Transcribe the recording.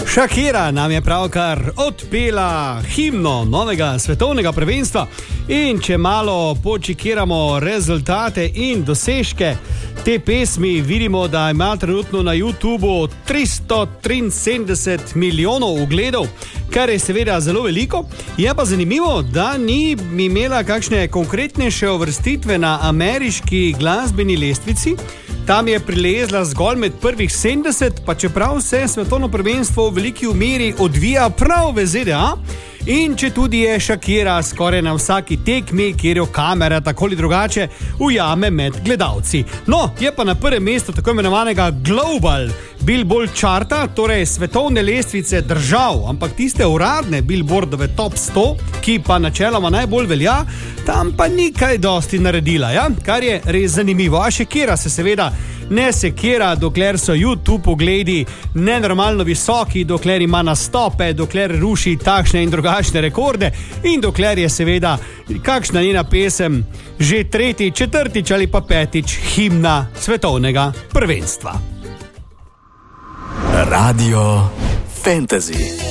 Shakira nam je pravkar odpela himno novega svetovnega prvenstva in če malo počekiramo rezultate in dosežke te pesmi, vidimo, da ima trenutno na YouTubu 373 milijonov ogledov, kar je seveda zelo veliko. Je pa zanimivo, da ni imela kakšne konkretnejše uvrstitve na ameriški glasbeni lestvici. Tam je prilezla zgolj med prvih 70, pa čeprav se svetovno prvenstvo v veliki meri odvija prav v ZDA. In če tudi je Shakira skoraj na vsaki tekmi, kjer jo kamera tako ali drugače ujame med gledalci. No, je pa na prvem mestu tako imenovanega Global Billboard charta, torej svetovne lestvice držav, ampak tiste uradne Billboardove top 100, ki pa načeloma najbolj velja, tam pa ni kaj dosti naredila, ja? Kar je res zanimivo. A Shakira se seveda ne sekira, dokler so YouTube ogledi nenormalno visoki, dokler ima nastope, dokler ruši takšne in drugačne rekorde in dokler je seveda kakšna njena pesem že tretjič, četrtič ali pa petič himna svetovnega prvenstva. Radio Fantasy.